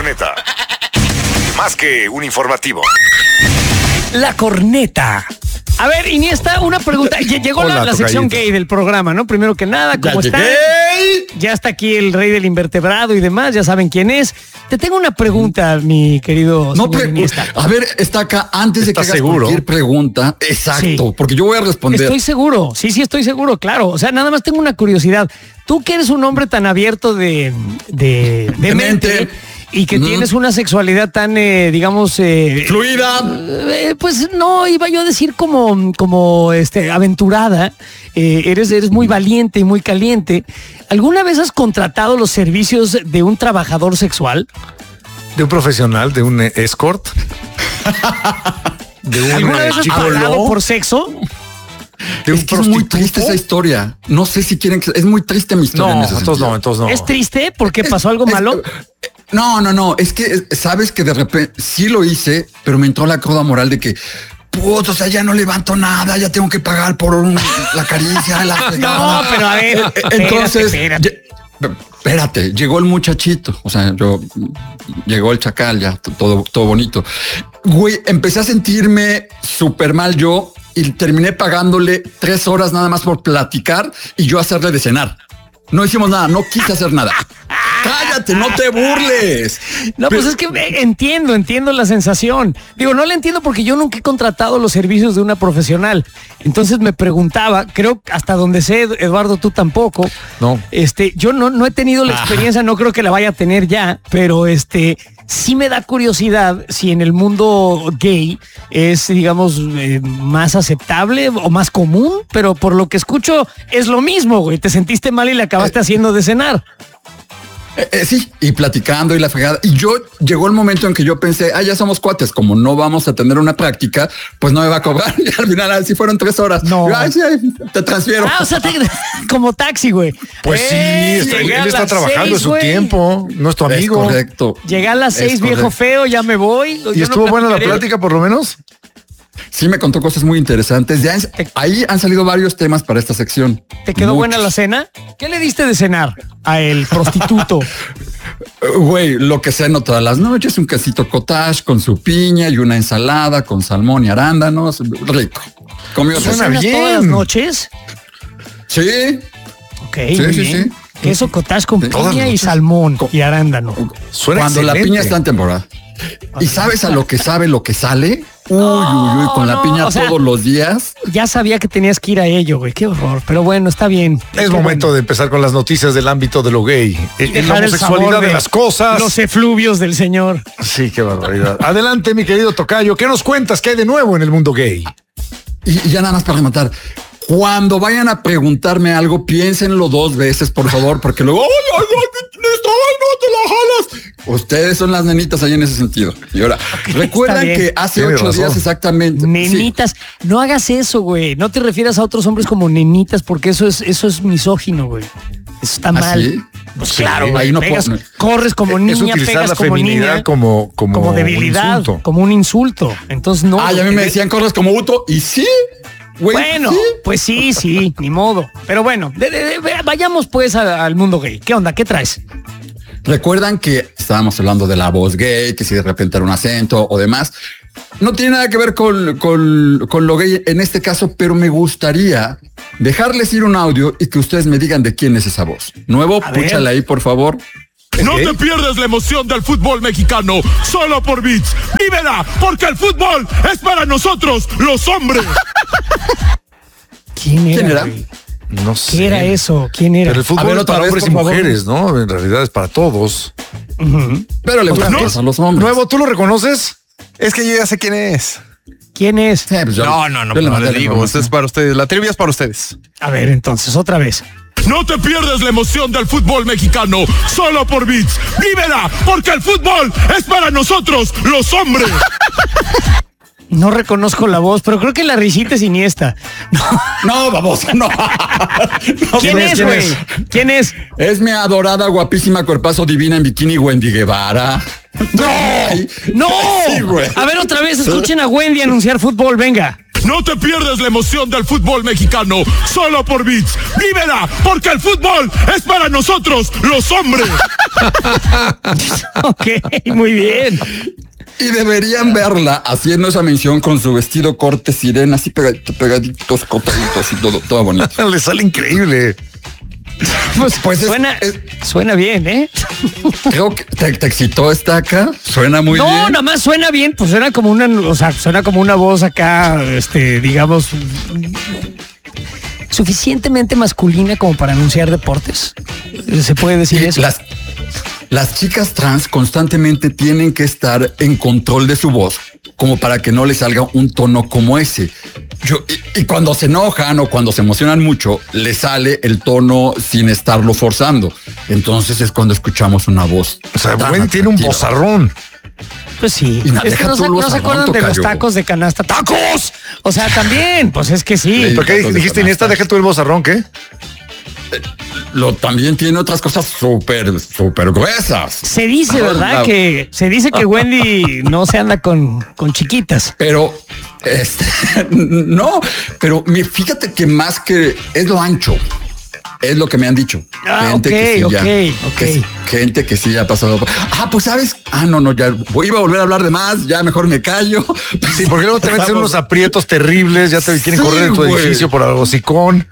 Corneta. Más que un informativo. La Corneta. A ver, Iniesta, una pregunta. Llegó Hola, la sección tocallito. gay del programa, ¿no? Primero que nada, ¿cómo están? llegué. Ya está aquí el rey del invertebrado y demás, ya saben quién es. Te tengo una pregunta, mi querido No, señor Iniesta. a ver, está acá antes de que ¿Estás hagas seguro? cualquier pregunta. Exacto, Sí. porque yo voy a responder. Estoy seguro, sí, estoy seguro, claro. O sea, nada más tengo una curiosidad. Tú que eres un hombre tan abierto de mente y que tienes una sexualidad tan, digamos... Fluida. Pues no, iba yo a decir como aventurada. Eres muy valiente y muy caliente. ¿Alguna vez has contratado los servicios de un trabajador sexual? De un profesional, de un escort. De un ¿Alguna vez has pagado gigoló, por sexo? de un Es que es muy prostituto. triste esa historia. No sé si quieren que... Es muy triste mi historia en No, ese entonces sentido. no, entonces no. ¿Es triste porque pasó algo malo? No. Es que sabes que de repente sí lo hice, pero me entró la cruda moral de que, puto, o sea, ya no levanto nada, ya tengo que pagar por la caricia, la No, fregada. pero a ver. Entonces, espérate. espérate, llegó el muchachito, o sea, llegó el chacal, ya todo bonito. Güey, empecé a sentirme súper mal yo y terminé pagándole 3 horas nada más por platicar y yo hacerle de cenar. No hicimos nada, no quise hacer nada. Cállate, no te burles. No, pues es que entiendo la sensación. Digo, no la entiendo porque yo nunca he contratado los servicios de una profesional. Entonces me preguntaba, creo hasta donde sé, Eduardo, tú tampoco. No. Yo no he tenido la experiencia, no creo que la vaya a tener ya, pero sí me da curiosidad si en el mundo gay es, digamos, más aceptable o más común, pero por lo que escucho es lo mismo, güey. Te sentiste mal y le acabaste haciendo de cenar. Sí, y platicando y la fregada. Y llegó el momento en que yo pensé, ya somos cuates, como no vamos a tener una práctica, pues no me va a cobrar. Y al final así fueron 3 horas. No. Yo, sí, te transfiero. O sea, como taxi, güey. Pues sí, llegué a él está las trabajando 6, en su güey. tiempo, no es tu Es amigo. correcto. Llegué a las 6, Es viejo correcto. feo, ya me voy. ¿Y estuvo buena la plática por lo menos? Sí, me contó cosas muy interesantes. Ahí han salido varios temas para esta sección. ¿Te quedó buena la cena? ¿Qué le diste de cenar a el prostituto? Güey, lo que ceno todas las noches, un quesito cottage con su piña y una ensalada con salmón y arándanos. Rico. Comió Suena cena. bien. ¿Todas las noches? Sí. Ok, Sí, muy sí, bien. sí. Queso cottage con Todas las piña y noches. salmón y arándano. Suena Cuando la excelente. piña está en temporada. ¿Y sabes a lo que sabe lo que sale? Uy, con la no, piña o sea, todos los días. Ya sabía que tenías que ir a ello, güey. Qué horror. Pero bueno, está bien. Es Qué momento bueno. de empezar con las noticias del ámbito de lo gay. Y La dejar el homosexualidad sabor de las cosas. Los efluvios del señor. Sí, qué barbaridad. Adelante, mi querido tocayo. ¿Qué nos cuentas? ¿Qué hay de nuevo en el mundo gay? Y ya nada más para rematar. Cuando vayan a preguntarme algo, piénsenlo 2 veces, por favor, porque luego, ¡ay, no te la jalas! Ustedes son las nenitas ahí en ese sentido. Y ahora, recuerdan bien. que hace Tienes 8 razón. días exactamente. Nenitas. No hagas eso, güey. No te refieras a otros hombres como nenitas, porque eso es misógino, güey. Eso está mal. ¿Sí? Pues Sí, claro, ahí güey. no Pegas, puedo- corres como Es niña, utilizar pegas la como feminidad niña. como Como debilidad, un insulto. como un insulto. Entonces no. A mí me decían corres como Uto y sí, güey. Bueno, sí. pues sí, ni modo. Pero bueno, vayamos pues al mundo gay. ¿Qué onda? ¿Qué traes? Recuerdan que estábamos hablando de la voz gay, que si de repente era un acento o demás. No tiene nada que ver con lo gay en este caso, pero me gustaría dejarles ir un audio y que ustedes me digan de quién es esa voz. Nuevo, A ver. púchale ahí, por favor. No te pierdas la emoción del fútbol mexicano, solo por Bits. ¡Vívela! Porque el fútbol es para nosotros, los hombres. ¿Quién era? ¿Quién era? güey? No sé. ¿Qué era eso? ¿Quién era? Pero el fútbol A ver, es otra para vez, hombres y por favor. mujeres, ¿no? En realidad es para todos. Pero le gustan más a los hombres. Nuevo, ¿tú lo reconoces? Es que yo ya sé quién es. ¿Quién es? Sí, pues yo- No, yo pues no mandé les la digo. información. Esto es para ustedes. La trivia es para ustedes. A ver, entonces, otra vez. No te pierdas la emoción del fútbol mexicano, solo por Bits. ¡Vívela! Porque el fútbol es para nosotros, los hombres. No reconozco la voz, pero creo que la risita es Iniesta. No, vamos, no. ¿Quién es, güey? ¿Quién es? Es mi adorada, guapísima, cuerpazo divina en bikini, Wendy Guevara. ¡No! ¡No! Sí, güey. A ver, otra vez, escuchen a Wendy anunciar fútbol, venga. No te pierdas la emoción del fútbol mexicano solo por ViX. ¡Vívela! Porque el fútbol es para nosotros, los hombres. Ok, muy bien. Y deberían verla haciendo esa mención con su vestido corte sirena, así pegaditos, cortaditos y todo bonito. Le sale increíble. Pues suena bien, ¿eh? Creo que te excitó esta acá. Suena muy bien. No, nada más suena bien, pues suena como una voz acá, digamos, suficientemente masculina como para anunciar deportes. ¿Se puede decir eso? Las chicas trans constantemente tienen que estar en control de su voz como para que no les salga un tono como ese. Y cuando se enojan o cuando se emocionan mucho, les sale el tono sin estarlo forzando. Entonces es cuando escuchamos una voz. O sea, Wendy tiene un vozarrón. Pues sí. Es que no se acuerdan de los tacos de canasta. ¡Tacos! O sea, también, pues es que sí. ¿Por qué dijiste, Iniesta, deja tú el vozarrón, qué? También tiene otras cosas súper gruesas. Se dice, ¿verdad? Se dice que Wendy no se anda con chiquitas. Pero, no, pero fíjate que más que es lo ancho. Es lo que me han dicho. Gente que sí ha pasado. Pues sabes. No, ya iba a volver a habber de más. Ya mejor me callo. Sí, porque luego te metes en unos aprietos terribles. Ya te quieren correr de tu edificio por algo hocicón.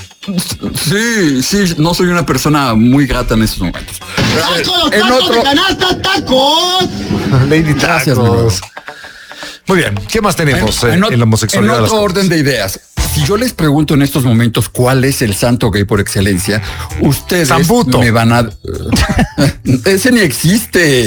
Sí, no soy una persona muy grata en estos momentos. ¡Tacos de canasta, tacos! Lady Tacos. Muy bien, ¿qué más tenemos en la homosexualidad? En otro orden de ideas. Si yo les pregunto en estos momentos cuál es el santo gay por excelencia, ustedes me van a... Ese ni existe.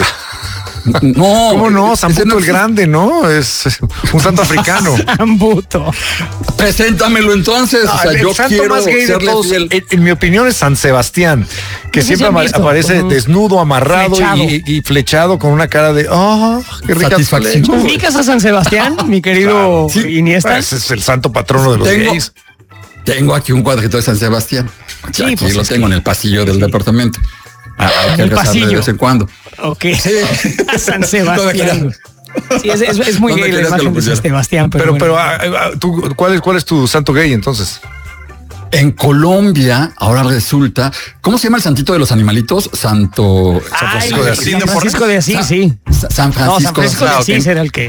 No. ¿Cómo no? Sambuto el Grande, ¿no? Es un santo africano. Sambuto. Preséntamelo entonces. El santo más gay de todos, en mi opinión, es San Sebastián, que siempre aparece desnudo, amarrado y flechado con una cara de qué rica satisfacción. ¿Ubicas a San Sebastián, mi querido Iniesta? Ese es el santo patrono de los gays. Tengo aquí un cuadrito de San Sebastián. Aquí pues lo tengo en el pasillo del departamento. Hay que rezarle de vez en cuando. Ok. Sí. San Sebastián. Sí, es muy gay la imagen de San Sebastián. Pero ¿tú, ¿cuál es tu santo gay entonces? En Colombia, ahora resulta, ¿cómo se llama el santito de los animalitos? San Francisco de Asís. San Francisco de Asís, sí. San Francisco de Asís era el que.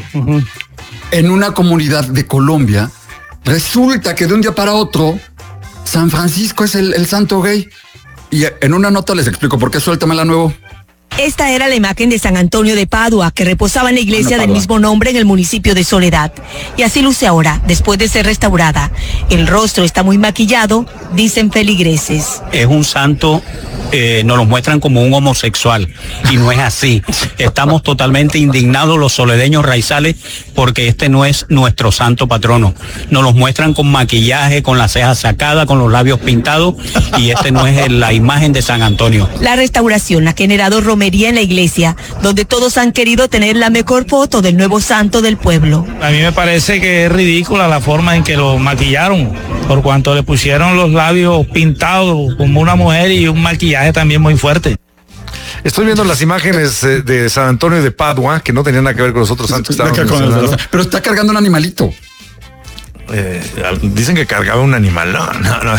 En una comunidad de Colombia, resulta que de un día para otro, San Francisco es el santo gay. Y en una nota les explico por qué. Suéltamela nuevo. Esta era la imagen de San Antonio de Padua, que reposaba en la iglesia del mismo nombre en el municipio de Soledad. Y así luce ahora, después de ser restaurada. El rostro está muy maquillado, dicen feligreses. Es un santo, nos lo muestran como un homosexual, y no es así. Estamos totalmente indignados los soledeños raizales, porque este no es nuestro santo patrono. Nos los muestran con maquillaje, con las cejas sacadas, con los labios pintados, y este no es la imagen de San Antonio. La restauración ha generado romería en la iglesia, donde todos han querido tener la mejor foto del nuevo santo del pueblo. A mí me parece que es ridícula la forma en que lo maquillaron, por cuanto le pusieron los labios pintados como una mujer y un maquillaje también muy fuerte. Estoy viendo las imágenes de San Antonio de Padua, que no tenían nada que ver con los otros santos que estaban mencionando. Pero está cargando un animalito. Dicen que cargaba un animal. No.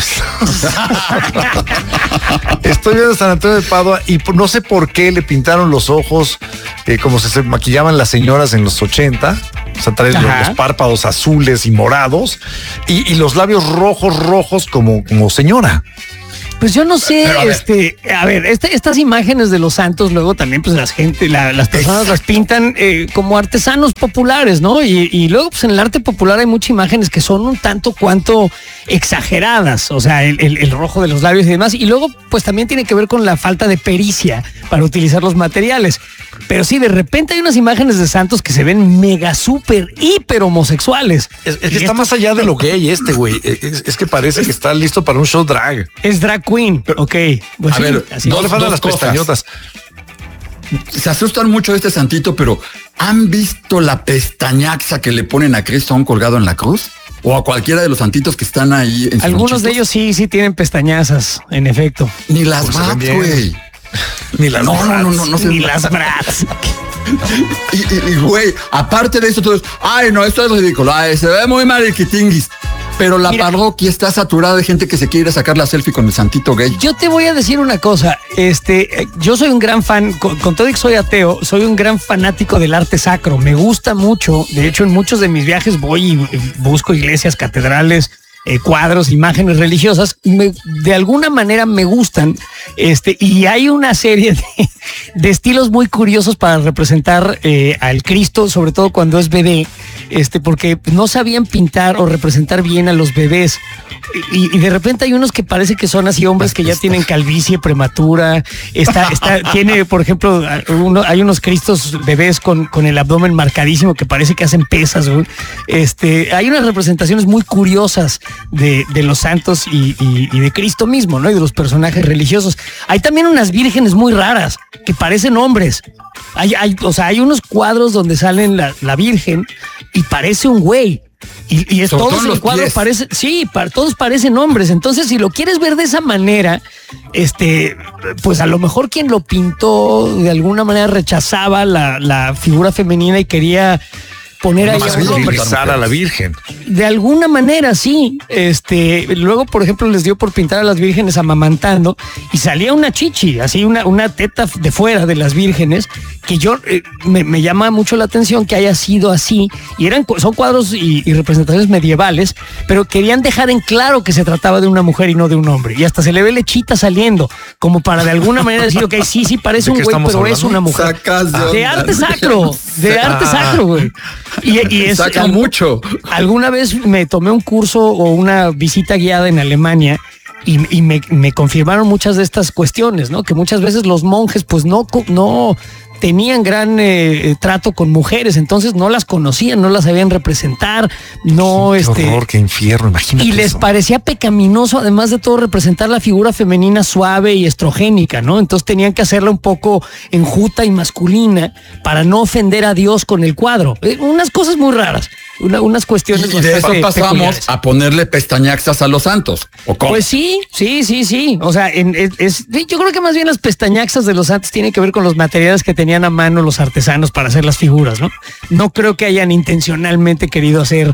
Estoy viendo San Antonio de Padua y no sé por qué le pintaron los ojos como se maquillaban las señoras en los 80. O sea, traes los párpados azules y morados y los labios rojos como señora. Pues yo no sé, estas imágenes de los santos luego también pues las personas las pintan como artesanos populares, ¿no? Y luego pues en el arte popular hay muchas imágenes que son un tanto cuanto exageradas, o sea, el rojo de los labios y demás, y luego pues también tiene que ver con la falta de pericia para utilizar los materiales. Pero sí, de repente hay unas imágenes de santos que se ven mega, súper, hiper homosexuales. Es que está más allá de lo gay güey. Es que parece que está listo para un show drag. Es drag queen, ok. Pues a ver, no le faltan las pestañotas. Se asustan mucho de este santito, pero ¿han visto la pestañaxa que le ponen a Cristo aún colgado en la cruz? O a cualquiera de los santitos que están ahí. Algunos de ellos sí tienen pestañazas, en efecto. Ni las Bratz, güey. Ni las no, ni las Bratz. Y güey, aparte de eso, todos, ay, no, esto es ridículo, ay, se ve muy mariquitinguis. Pero la parroquia está saturada de gente que se quiere sacar la selfie con el santito gay. Yo te voy a decir una cosa, yo soy un gran fan, con todo y que soy ateo, soy un gran fanático del arte sacro, me gusta mucho, de hecho en muchos de mis viajes voy y busco iglesias, catedrales, cuadros, imágenes religiosas, de alguna manera me gustan, y hay una serie de estilos muy curiosos para representar al Cristo, sobre todo cuando es bebé, porque no sabían pintar o representar bien a los bebés, y de repente hay unos que parece que son así hombres que ya tienen calvicie prematura, tiene, por ejemplo, hay unos Cristos bebés con el abdomen marcadísimo que parece que hacen pesas, güey. Hay unas representaciones muy curiosas de los santos y de Cristo mismo, ¿no? Y de los personajes religiosos. Hay también unas vírgenes muy raras que parecen hombres. Hay unos cuadros donde salen la Virgen y parece un güey. Y es todos el cuadro parece, sí, todos parecen hombres. Entonces, si lo quieres ver de esa manera, pues a lo mejor quien lo pintó de alguna manera rechazaba la figura femenina y quería poner ahí a un hombre. A la Virgen. De alguna manera, sí. Luego, por ejemplo, les dio por pintar a las vírgenes amamantando y salía una chichi, así una teta de fuera de las vírgenes, que yo me llama mucho la atención que haya sido así. Y son cuadros y representaciones medievales, pero querían dejar en claro que se trataba de una mujer y no de un hombre. Y hasta se le ve lechita saliendo, como para de alguna manera decir, ok, sí, parece un güey, pero hablando? Es una mujer. De arte sacro, güey. Y saca mucho. Alguna vez me tomé un curso o una visita guiada en Alemania y me confirmaron muchas de estas cuestiones, ¿no? Que muchas veces los monjes pues no tenían gran trato con mujeres, entonces no las conocían, no las sabían representar, no qué horror, qué infierno, imagínate. Y les parecía pecaminoso, además de todo, representar la figura femenina suave y estrogénica, ¿no? Entonces tenían que hacerla un poco enjuta y masculina para no ofender a Dios con el cuadro. Unas cosas muy raras. Unas cuestiones. Y de eso pasamos peculiares. A ponerle pestañaxas a los santos. ¿O cómo? Pues sí. O sea, yo creo que más bien las pestañaxas de los santos tienen que ver con los materiales que tenían a mano los artesanos para hacer las figuras, ¿no? No creo que hayan intencionalmente querido hacer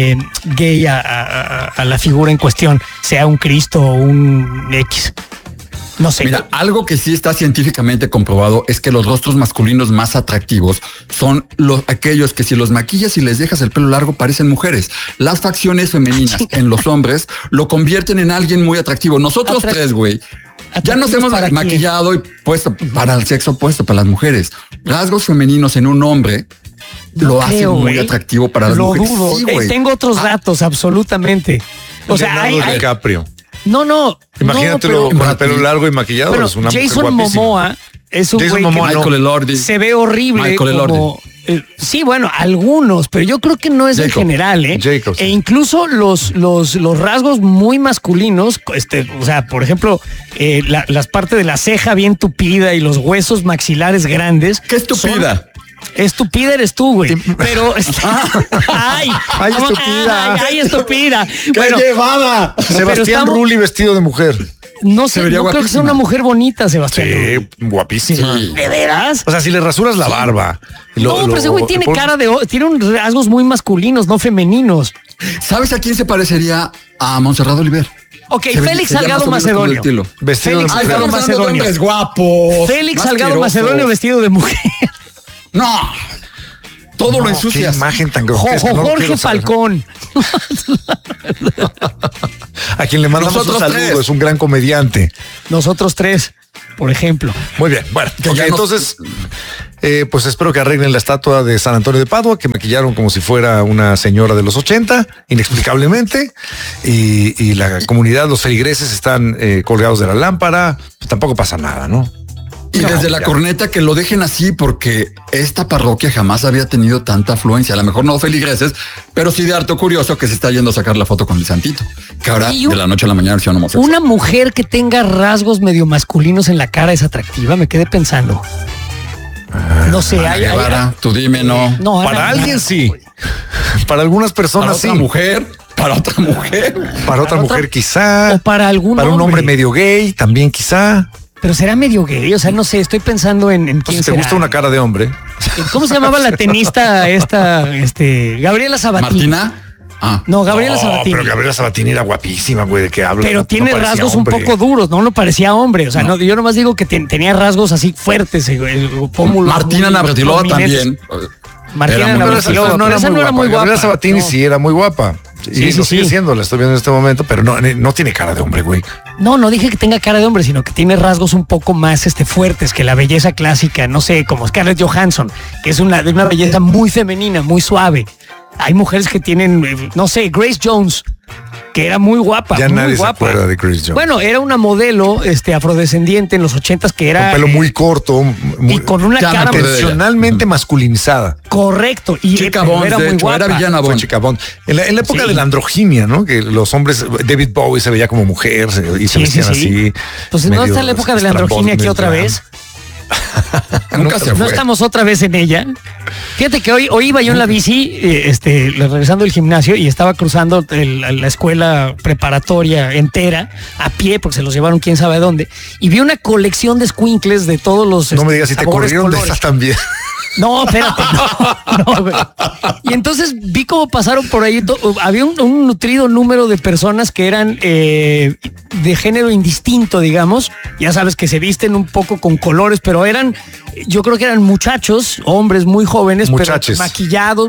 gay a la figura en cuestión, sea un Cristo o un X. No sé. Mira, algo que sí está científicamente comprobado es que los rostros masculinos más atractivos son aquellos que si los maquillas y les dejas el pelo largo parecen mujeres. Las facciones femeninas en los hombres lo convierten en alguien muy atractivo. Nosotros tres, güey, ya nos hemos maquillado y puesto para el sexo opuesto, para las mujeres. Rasgos femeninos en un hombre lo hacen muy atractivo para las mujeres. Dudo. Sí, tengo otros datos, absolutamente. O sea, hay DiCaprio. No. Imagínatelo con el pelo largo y maquillado. Bueno, es una Jason Momoa es un güey que Michael Elordi. Se ve horrible. Michael Elordi. Sí, bueno, algunos, pero yo creo que no es en general, Jacob, sí. E incluso los rasgos muy masculinos, o sea, por ejemplo, las partes de la ceja bien tupida y los huesos maxilares grandes. ¿Qué estupida? Estúpida eres tú, güey. Pero ay, estúpida. Ay, estúpida. ¡Qué llevada! Sebastián Rulli vestido de mujer. No sé, no creo que sea una mujer bonita, Sebastián. Sí, guapísima. Sí. ¿De veras? O sea, si le rasuras la barba. Pero ese güey tiene tiene rasgos muy masculinos, no femeninos. ¿Sabes a quién se parecería? A Montserrat Oliver. Ok, Félix Salgado Macedonio. Vestido de mujer. Salgado Macedonio. Hombres guapos. Félix Salgado Macedonio vestido de mujer. No, todo lo ensucias. Qué imagen tan grotesca. Jorge Falcón. A quien le mandamos un saludo, es un gran comediante. Nosotros tres, por ejemplo. Muy bien, bueno, entonces, pues espero que arreglen la estatua de San Antonio de Padua, que maquillaron como si fuera una señora de los 80, inexplicablemente, y la comunidad, los feligreses están colgados de la lámpara, pues tampoco pasa nada, ¿no? Y desde la corneta que lo dejen así, porque esta parroquia jamás había tenido tanta afluencia. A lo mejor no feligreses, pero sí de harto curioso que se está yendo a sacar la foto con el santito. Que ahora de la noche a la mañana se homosexual. Una mujer que tenga rasgos medio masculinos en la cara es atractiva, me quedé pensando. No sé, tú dime, no. Para alguien sí. Para algunas personas sí. Para otra mujer. Para otra mujer quizá. O para algún Para un hombre medio gay también quizá. Pero será medio gay, o sea, no sé, estoy pensando en quién si te será. gusta una cara de hombre. ¿Cómo se llamaba la tenista esta, Gabriela Sabatini? ¿Martina? No, Gabriela Sabatini. Pero Gabriela Sabatini era guapísima, güey, ¿de qué hablo? Pero tiene parecía rasgos hombre. un poco duros, no parecía hombre. O sea, no, yo nomás digo que tenía rasgos así fuertes. El pómulo Martina muy Navratilova prominentes. también. Martina Era muy Navratilova, No era muy guapa. Gabriela Sabatini sí era muy guapa. Sí, Y lo sigue siendo, la estoy viendo en este momento, pero no tiene cara de hombre, güey. No dije que tenga cara de hombre, sino que tiene rasgos un poco más fuertes que la belleza clásica, no sé, como Scarlett Johansson, que es de una belleza muy femenina, muy suave. Hay mujeres que tienen, no sé, Grace Jones, que era muy guapa. Ya muy nadie guapa. se acuerda de Grace Jones. Bueno, era una modelo afrodescendiente en los 80s que era... Con pelo muy corto. y con una cara intencionalmente masculinizada. Correcto. Y Chica Bond, era de muy hecho, guapa. era villana Fue Bond. Chica Bond. En la época Sí. de la androginia, ¿no? Que los hombres, David Bowie se veía como mujer y se vestían así. Pues no está la época de la androginia aquí otra vez. Nunca se No fue. estamos otra vez en ella. Fíjate que hoy iba yo en la bici, regresando del gimnasio, y estaba cruzando la escuela preparatoria entera a pie, porque se los llevaron quién sabe dónde, y vi una colección de escuincles de todos los No me digas si te sabores, corrieron de colores. esas también. No, espérate, no, güey. Y entonces vi cómo pasaron por ahí. Había un nutrido número de personas que eran de género indistinto, digamos. Ya sabes que se visten un poco con colores, pero yo creo que eran muchachos, hombres muy jóvenes, Muchaches. pero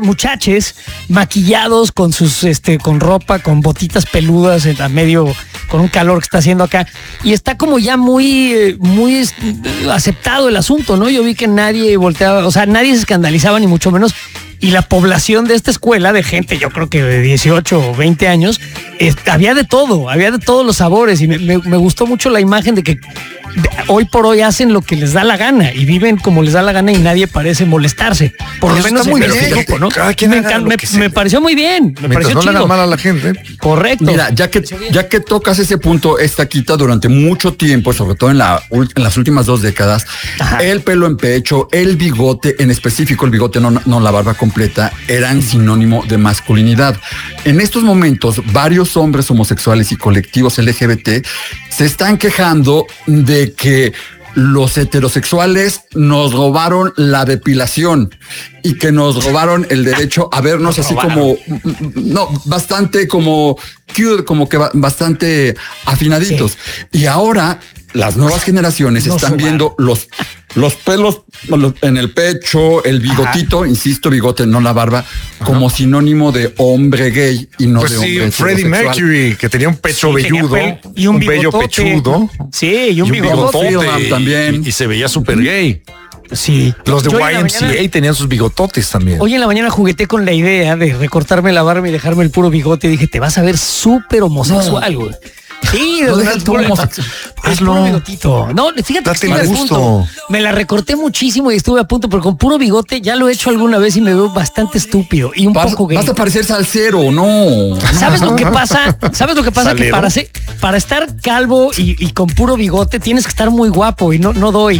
maquillados con sus, con ropa, con botitas peludas a medio, con un calor que está haciendo acá. Y está como ya muy aceptado el asunto, ¿no? Yo vi que nadie volteaba, o sea, nadie se escandalizaba ni mucho menos. Y la población de esta escuela de gente, yo creo que de 18 o 20 años, había de todos los sabores. Y me gustó mucho la imagen de que hoy por hoy hacen lo que les da la gana y viven como les da la gana y nadie parece molestarse. Por lo Eso menos está muy en ese bien. grupo, ¿no? Cada quien haga lo que sea. Me pareció muy bien. Me Mientras pareció no le hagan chido. mal a la gente. Correcto. Mira, ya que tocas ese punto, esta quita durante mucho tiempo, sobre todo en las últimas 2 décadas, Ajá. el pelo en pecho, el bigote, en específico el bigote, no la barba completa, eran sinónimo de masculinidad. En estos momentos, varios hombres homosexuales y colectivos LGBT se están quejando de que los heterosexuales nos robaron la depilación y que nos robaron el derecho a vernos así como, bastante como cute, como que bastante afinaditos. Sí. Y ahora las nuevas generaciones están viendo los pelos en el pecho, el bigotito, insisto, bigote, no la barba, como sinónimo de hombre gay y no pues de hombre sí, heterosexual. Freddie Mercury, que tenía un pecho velludo y un vello pechudo. Sí, y un bigotote también. Y se veía súper gay. Sí. Los de YMCA tenían sus bigototes también. Hoy en la mañana jugueté con la idea de recortarme la barba y dejarme el puro bigote. Y dije, te vas a ver súper homosexual, güey. Sí, no dejas tú hazlo. Bigotito. No, fíjate que estuve a punto. Me la recorté muchísimo y estuve a punto, pero con puro bigote ya lo he hecho alguna vez y me veo bastante estúpido y un poco gay. Vas a parecer salsero, no. ¿Sabes lo que pasa? Que para estar calvo y con puro bigote tienes que estar muy guapo y no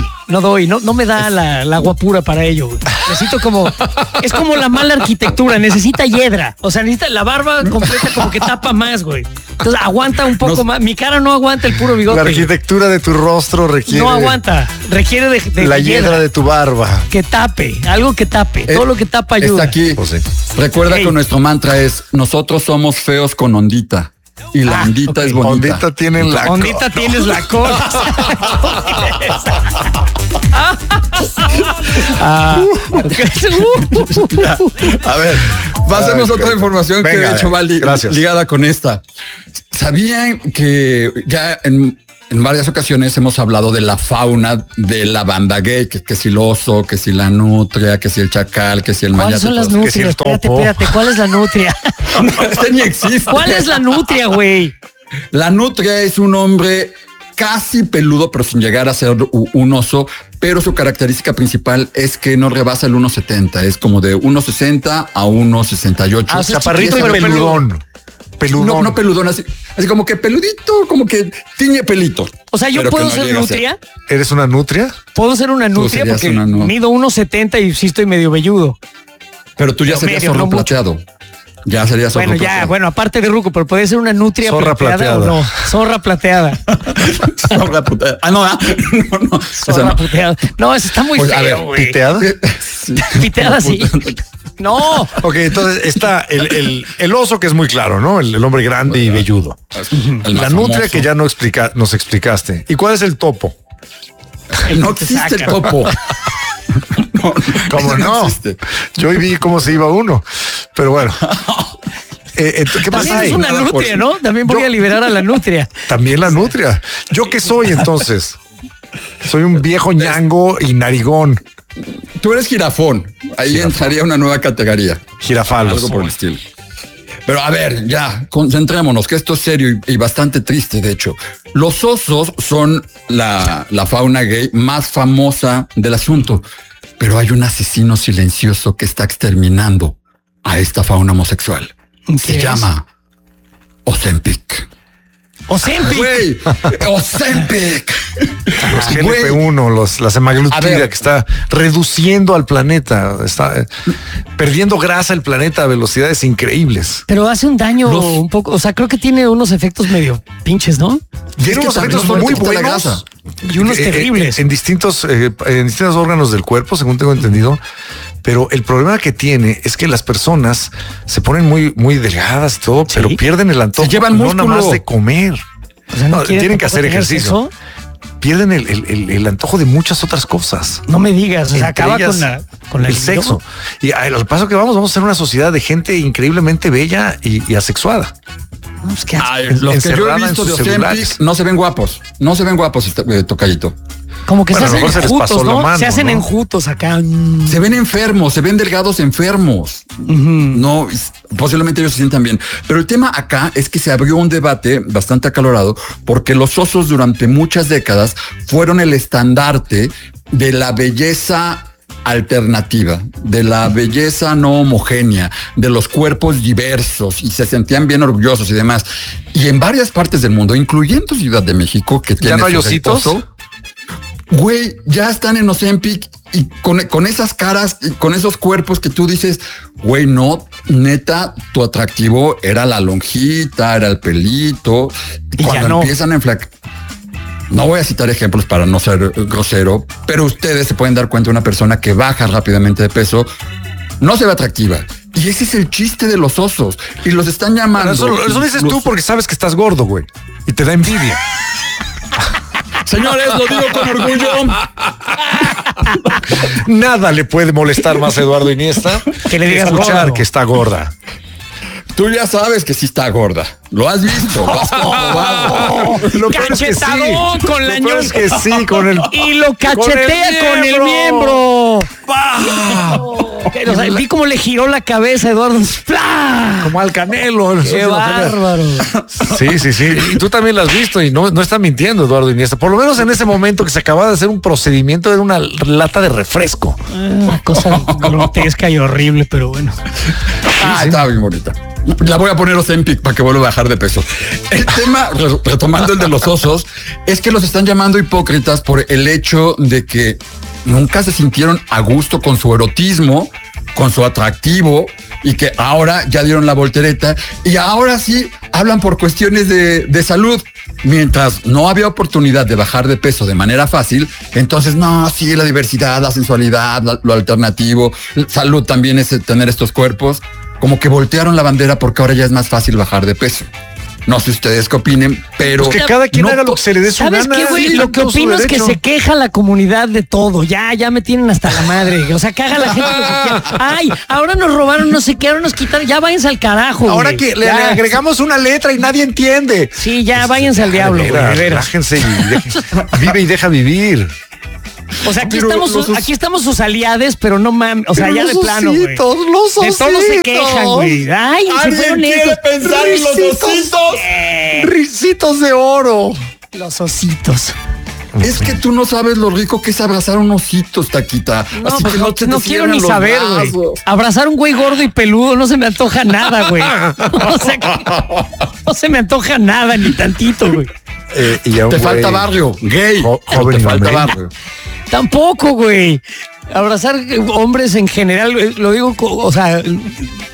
me da la guapura para ello. Necesito es como la mala arquitectura, necesita hiedra. O sea, necesita la barba completa como que tapa más, güey. Entonces aguanta un poco más. Mi cara no aguanta el puro bigote. La arquitectura de tu rostro requiere. No aguanta. Requiere de la hiedra de tu barba. Que tape, algo que tape. Todo lo que tapa ayuda. Está aquí. Pues sí. Recuerda que nuestro mantra es: nosotros somos feos con ondita. Y la ondita es bonita. Ondita tiene la ondita tienes la cola. A ver, pasemos otra información que de hecho va ligada con esta. ¿Sabían que ya en varias ocasiones hemos hablado de la fauna de la banda gay? Que si el oso, que si la nutria, que si el chacal, que si el ¿Cuáles son las nutrias? Si el topo. Espérate, ¿cuál es la nutria? Este ni existe. ¿Cuál es la nutria, güey? La nutria es un hombre casi peludo, pero sin llegar a ser un oso, pero su característica principal es que no rebasa el 1.70, es como de 1.60 a 1.68. Chaparrito y peludón. Peludón. No peludón, así como que peludito, como que tiñe pelito. O sea, yo puedo ser nutria. ¿Eres una nutria? Puedo ser una nutria porque mido 1.70 y sí estoy medio velludo. Pero tú ya serías zorro plateado. Ya sería zorro plateado. Bueno, aparte de ruco, pero puede ser una nutria zorra plateada. O no, zorra plateada. Zorra plateada. No. Zorra plateada. No, eso está muy feo, güey. ¿Piteada? sí. Piteada sí. No. Ok, entonces está el oso, que es muy claro, ¿no? El hombre grande y velludo. La nutria, que ya nos explicaste. ¿Y cuál es el topo? No existe el topo. No, ¿cómo no? Existe. Yo vi cómo se iba uno, pero bueno. ¿Qué pasa ahí? Es una nutria, ¿no? También voy a liberar a la nutria. También la nutria. ¿Yo qué soy entonces? Soy un viejo ñango y narigón. Tú eres jirafón. Ahí entraría una nueva categoría. Girafalos. Algo por el estilo. Pero a ver, ya, concentrémonos, que esto es serio y bastante triste, de hecho. Los osos son la fauna gay más famosa del asunto, pero hay un asesino silencioso que está exterminando a esta fauna homosexual. Se llama Ozempic. ¡Ozempic! ¡Güey! ¡Ozempic! Los GLP-1, la semaglutida, que está reduciendo al planeta, está perdiendo grasa el planeta a velocidades increíbles. Pero hace un daño un poco, o sea, creo que tiene unos efectos medio pinches, ¿no? Tiene unos efectos muy buenos y unos terribles. En distintos órganos del cuerpo, según tengo entendido. Pero el problema que tiene es que las personas se ponen muy delgadas y todo, pero pierden el antojo. Se llevan músculo. No nada más de comer. O sea, tienen que hacer ejercicio. Pierden el antojo de muchas otras cosas. No me digas, o sea, acaba con el sexo. Y al paso que vamos a ser una sociedad de gente increíblemente bella y asexuada. No, es que los que yo he visto de Ozempic no se ven guapos. No se ven guapos, tocallito. Como que se hacen enjutos, ¿no? Mano, se hacen enjutos acá. Se ven enfermos, se ven delgados enfermos. No, posiblemente ellos se sientan bien. Pero el tema acá es que se abrió un debate bastante acalorado porque los osos durante muchas décadas fueron el estandarte de la belleza alternativa, de la belleza no homogénea, de los cuerpos diversos, y se sentían bien orgullosos y demás. Y en varias partes del mundo, incluyendo Ciudad de México, que tiene ¿ya no hay ositos? Güey, ya están en Ozempic y con esas caras y con esos cuerpos que tú dices, güey, no, neta, tu atractivo era la lonjita, era el pelito. Y cuando empiezan a enflacar. No voy a citar ejemplos para no ser grosero, pero ustedes se pueden dar cuenta de una persona que baja rápidamente de peso, no se ve atractiva. Y ese es el chiste de los osos. Y los están llamando. Eso dices tú porque sabes que estás gordo, güey. Y te da envidia. Señores, lo digo con orgullo. Nada le puede molestar más a Eduardo Iniesta que le digas escuchar gordo. Que está gorda. Tú ya sabes que sí está gorda. Lo has visto, lo has comprobado. Cachetadón con la ñonga. Es que sí, con el. Y lo cachetea con el miembro. O sea, vi cómo le giró la cabeza a Eduardo. ¡Plá! Como al Canelo. ¡Qué bárbaro! Sí. Y tú también lo has visto y no está mintiendo Eduardo Iniesta. Por lo menos en ese momento que se acababa de hacer un procedimiento de una lata de refresco. Cosa grotesca y horrible, pero bueno. Está bien bonita. La voy a poner Ozempic para que vuelva a bajar de peso. El tema, retomando el de los osos, es que los están llamando hipócritas por el hecho de que nunca se sintieron a gusto con su erotismo, con su atractivo, y que ahora ya dieron la voltereta y ahora sí hablan por cuestiones de salud. Mientras no había oportunidad de bajar de peso de manera fácil, entonces no, sí, la diversidad, la sensualidad, lo alternativo, salud también es tener estos cuerpos. Como que voltearon la bandera porque ahora ya es más fácil bajar de peso. No sé ustedes qué opinen, pero... Pues que cada quien haga lo que se le dé su gana. ¿Sabes qué, güey? Lo que opino es que se queja la comunidad de todo. Ya me tienen hasta la madre. O sea, que haga la gente lo que quiera. Ay, ahora nos robaron no sé qué, ahora nos quitaron. Ya váyanse al carajo, ahora que le agregamos una letra y nadie entiende. Sí, ya váyanse al diablo, güey. Relájense y vive y deja vivir. O sea, aquí estamos sus aliades, pero no mames, o sea, pero ya de plano, güey. Los ositos. De todos se quejan, güey. Ay, se fueron estos. Pensar en los ositos. Risitos de oro. Los ositos. Es que tú no sabes lo rico que es abrazar un osito, Taquita. No, así pues que no quiero ni saber, güey. Abrazar un güey gordo y peludo no se me antoja nada, güey. O sea, no se me antoja nada, ni tantito, güey. Te falta barrio, gay. Joven, te falta barrio. Tampoco, güey. Abrazar hombres en general, lo digo, o sea,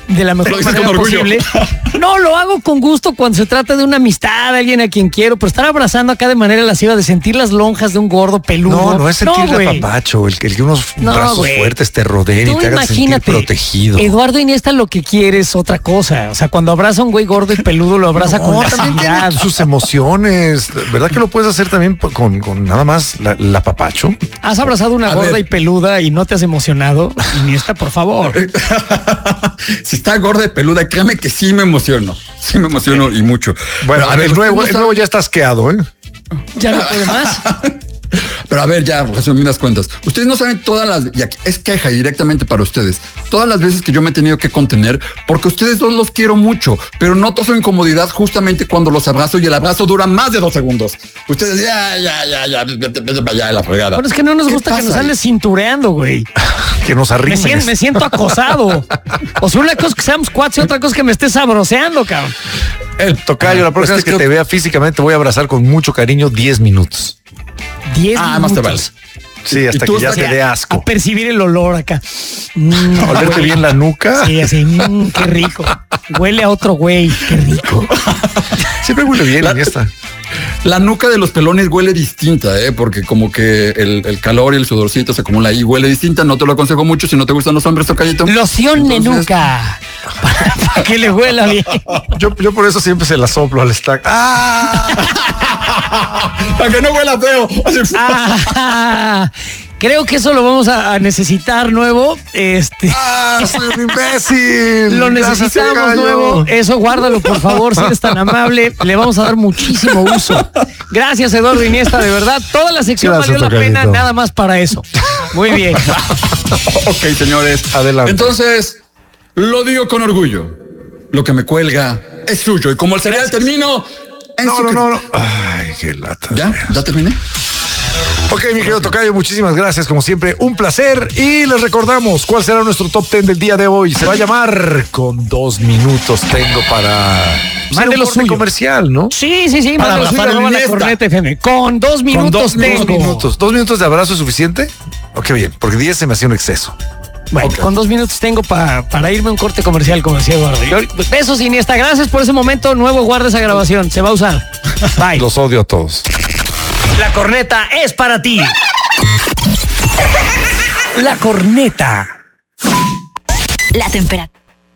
de la mejor manera posible. No, lo hago con gusto cuando se trata de una amistad, alguien a quien quiero, pero estar abrazando acá de manera lasciva, de sentir las lonjas de un gordo peludo. No es sentir el apapacho, el que unos brazos fuertes te rodeen y te hagan sentir protegido. Eduardo Iniesta lo que quiere es otra cosa. O sea, cuando abraza a un güey gordo y peludo, lo abraza con facilidad. Sus emociones. ¿Verdad que lo puedes hacer también con nada más el apapacho? ¿Has abrazado una gorda y peluda y no te has emocionado? Iniesta, por favor. Si está gorda y peluda, créame que sí me emociono. Sí me emociono y mucho. Bueno, a ver, el nuevo ya está asqueado, ¿eh? Ya no puede más. Pero a ver, ya, resumidas cuentas. Ustedes no saben todas las... Y aquí es queja directamente para ustedes. Todas las veces que yo me he tenido que contener, porque ustedes dos los quiero mucho, pero noto su incomodidad justamente cuando los abrazo y el abrazo dura más de 2 segundos. Ustedes ya, la fregada. Pero es que no nos gusta que nos andes cintureando, güey. Que nos arrimes. Me siento acosado. O sea, una cosa es que seamos cuates y otra cosa es que me estés sabroseando, cabrón. El tocayo, la próxima vez que te vea físicamente voy a abrazar con mucho cariño 10 minutos. 10 minutos. Más te vale. Sí, hasta que ya te dé asco. A percibir el olor acá. Olerte bien la nuca. Sí, así, qué rico. Huele a otro güey, qué rico. Siempre huele bien Iniesta. La nuca de los pelones huele distinta, porque como que el calor y el sudorcito se acumula ahí, huele distinta. No te lo aconsejo mucho si no te gustan los hombres, tocayito. Loción de nuca. Para que le huela bien. Yo por eso siempre se la soplo al stack. Para que no huela feo. Creo que eso lo vamos a necesitar nuevo. Soy un imbécil. Lo necesitamos nuevo. Eso guárdalo, por favor, si eres tan amable. Le vamos a dar muchísimo uso. Gracias, Eduardo Iniesta, de verdad. Toda la sección valió la pena, nada más para eso. Muy bien. Ok, señores. Adelante. Entonces, lo digo con orgullo. Lo que me cuelga es suyo. Y como el cereal termino... No. Ay, qué lata. ¿Ya terminé? Ok, mi querido tocayo, muchísimas gracias. Como siempre, un placer. Y les recordamos cuál será nuestro top 10 del día de hoy. Se va a llamar Con 2 minutos tengo para... Mándelo un corte comercial, ¿no? Sí. Mándelo suyo, la Corneta FM. Con 2 minutos tengo. 2 minutos de abrazo es suficiente. Ok, bien, porque 10 se me hacía un exceso. Bueno, con 2 minutos tengo para irme a un corte comercial, como decía Eduardo. Besos, Iniesta. Gracias por ese momento. Nuevo, guarda esa grabación. Se va a usar. Bye. Los odio a todos. La corneta es para ti. La corneta. La temperatura.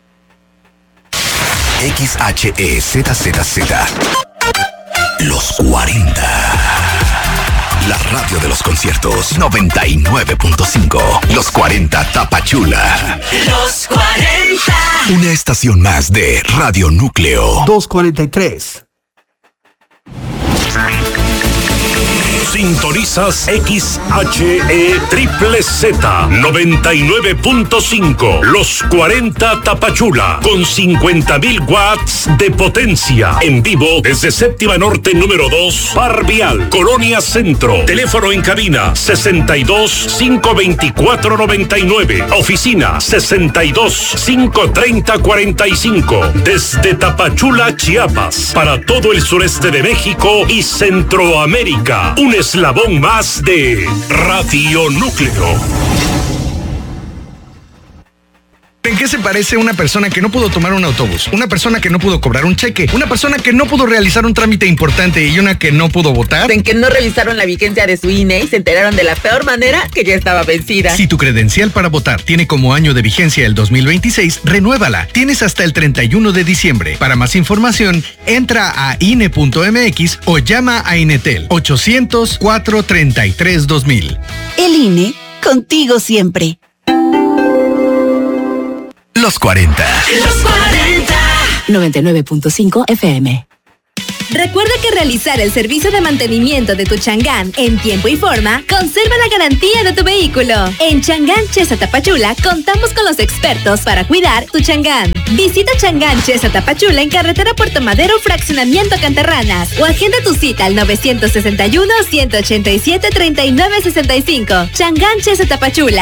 XHEZZZ. Los 40. La radio de los conciertos 99.5. Los 40 Tapachula. Los 40. Una estación más de Radio Núcleo. 243. Sintonizas XHE Triple Z 99.5. Los 40 Tapachula con 50,000 watts de potencia. En vivo desde Séptima Norte número 2, Par Vial, Colonia Centro. Teléfono en cabina 62-524-99. Oficina 62-530-45. Desde Tapachula, Chiapas, para todo el sureste de México y Centroamérica. Un eslabón más de Radio Núcleo. ¿En qué se parece una persona que no pudo tomar un autobús? Una persona que no pudo cobrar un cheque, una persona que no pudo realizar un trámite importante y una que no pudo votar. En que no revisaron la vigencia de su INE y se enteraron de la peor manera que ya estaba vencida. Si tu credencial para votar tiene como año de vigencia el 2026, renuévala. Tienes hasta el 31 de diciembre. Para más información, entra a INE.mx o llama a Inetel 800-433-2000. El INE, contigo siempre. Los 40. Los 40. 99.5 FM. Recuerda que realizar el servicio de mantenimiento de tu Changán en tiempo y forma conserva la garantía de tu vehículo. En Changán Chesa Tapachula contamos con los expertos para cuidar tu Changán. Visita Changán Chesa Tapachula en carretera Puerto Madero, fraccionamiento Cantarranas, o agenda tu cita al 961-187-3965. Changán Chesa Tapachula.